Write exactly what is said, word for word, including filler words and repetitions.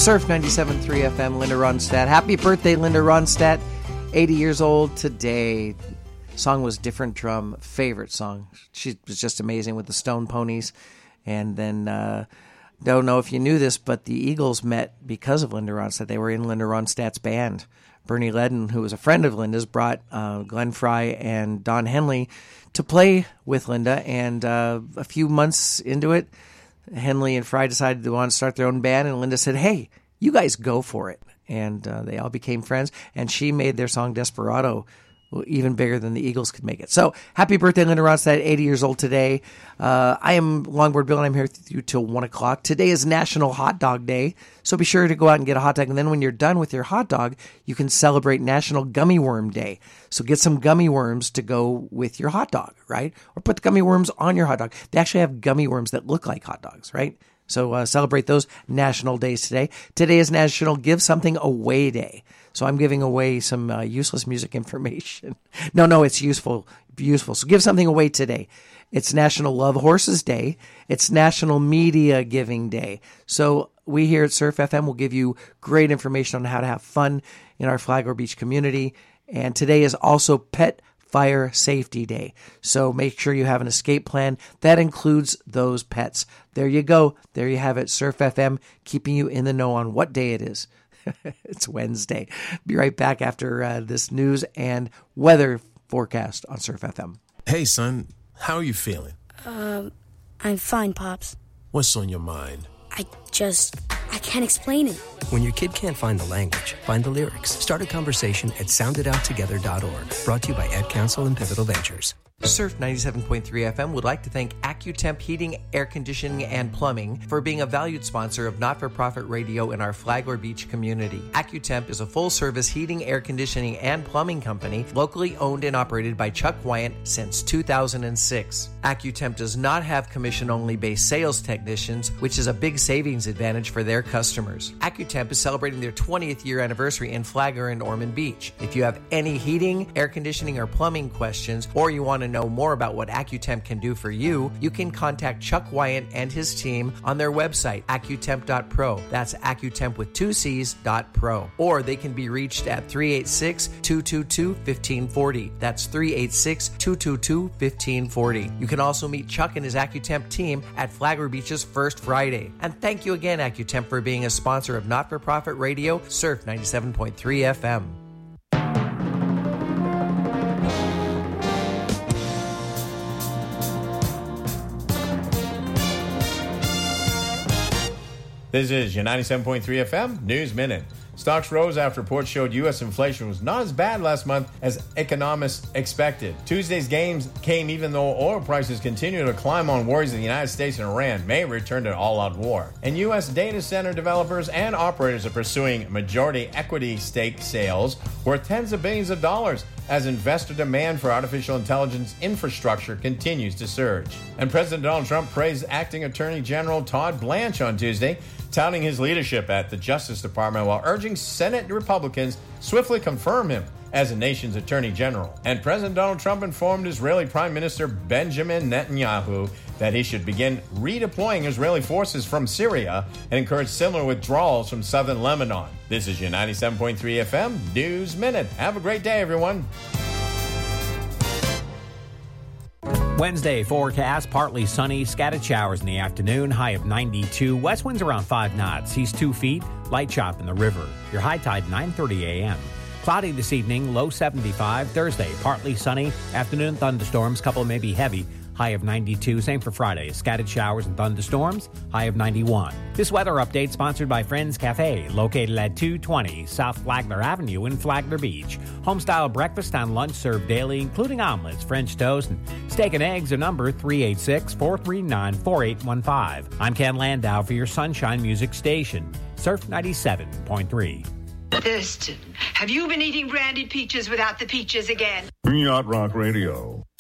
Surf ninety-seven point three F M, Linda Ronstadt. Happy birthday, Linda Ronstadt. eighty years old today. Song was Different Drum. Favorite song. She was just amazing with the Stone Ponies. And then, uh, don't know if you knew this, but the Eagles met because of Linda Ronstadt. They were in Linda Ronstadt's band. Bernie Ledden, who was a friend of Linda's, brought uh, Glenn Fry and Don Henley to play with Linda. And uh, a few months into it, Henley and Fry decided they wanted to start their own band, and Linda said, hey, you guys go for it. And uh, they all became friends, and she made their song Desperado even bigger than the Eagles could make it. So happy birthday, Linda Ronstadt, eighty years old today. Uh, I am Longboard Bill, and I'm here with you till one o'clock. Today is National Hot Dog Day, so be sure to go out and get a hot dog. And then when you're done with your hot dog, you can celebrate National Gummy Worm Day. So get some gummy worms to go with your hot dog, right? Or put the gummy worms on your hot dog. They actually have gummy worms that look like hot dogs, right? So uh, celebrate those national days today. Today is National Give Something Away Day. So I'm giving away some uh, useless music information. No, no, it's useful, useful. So give something away today. It's National Love Horses Day. It's National Media Giving Day. So we here at Surf F M will give you great information on how to have fun in our Flagler Beach community. And today is also Pet Fire Safety Day. So make sure you have an escape plan that includes those pets. There you go. There you have it. Surf F M keeping you in the know on what day it is. It's Wednesday. Be right back after uh, this news and weather forecast on Surf F M. Hey, son. How are you feeling? Um, I'm fine, Pops. What's on your mind? I just... I can't explain it. When your kid can't find the language, find the lyrics. Start a conversation at sound it out together dot org. Brought to you by Ed Council and Pivotal Ventures. Surf ninety-seven point three F M would like to thank AccuTemp Heating, Air Conditioning, and Plumbing for being a valued sponsor of not-for-profit radio in our Flagler Beach community. AccuTemp is a full-service heating, air conditioning, and plumbing company locally owned and operated by Chuck Wyant since two thousand six. AccuTemp does not have commission-only based sales technicians, which is a big savings advantage for their customers. AccuTemp is celebrating their twentieth year anniversary in Flagler and Ormond Beach. If you have any heating, air conditioning, or plumbing questions, or you want to know more about what AccuTemp can do for you, you can contact Chuck Wyant and his team on their website, accutemp dot pro. That's AccuTemp with two C's dot pro. Or they can be reached at three eight six, two two two, one five four zero. That's three eight six, two two two, one five four zero. You can also meet Chuck and his AccuTemp team at Flagler Beach's First Friday. And thank you again, AccuTemp, for being a sponsor of not-for-profit radio, Surf ninety-seven point three F M. This is your ninety-seven point three F M News Minute. Stocks rose after reports showed U S inflation was not as bad last month as economists expected. Tuesday's gains came even though oil prices continue to climb on worries that the United States and Iran may return to an all-out war. And U S data center developers and operators are pursuing majority equity stake sales worth tens of billions of dollars as investor demand for artificial intelligence infrastructure continues to surge. And President Donald Trump praised acting Attorney General Todd Blanche on Tuesday, touting his leadership at the Justice Department while urging Senate Republicans swiftly confirm him as the nation's Attorney General. And President Donald Trump informed Israeli Prime Minister Benjamin Netanyahu that he should begin redeploying Israeli forces from Syria and encourage similar withdrawals from southern Lebanon. This is your ninety-seven point three F M News Minute. Have a great day, everyone. Wednesday forecast, partly sunny, scattered showers in the afternoon, high of ninety-two. West winds around five knots, seas two feet, light chop in the river. Your high tide nine thirty a.m. Cloudy this evening, low seventy-five. Thursday, partly sunny, afternoon thunderstorms, couple maybe heavy, high of ninety-two. Same for Friday, scattered showers and thunderstorms, high of ninety-one. This weather update sponsored by Friends Cafe, located at two twenty South Flagler Avenue in Flagler Beach. Homestyle breakfast and lunch served daily, including omelets, French toast, and steak and eggs. A number three eight six, four three nine, four eight one five. I'm Ken Landau for your Sunshine Music Station, Surf ninety-seven point three. Thurston, have you been eating brandy peaches without the peaches again? Yacht Rock Radio.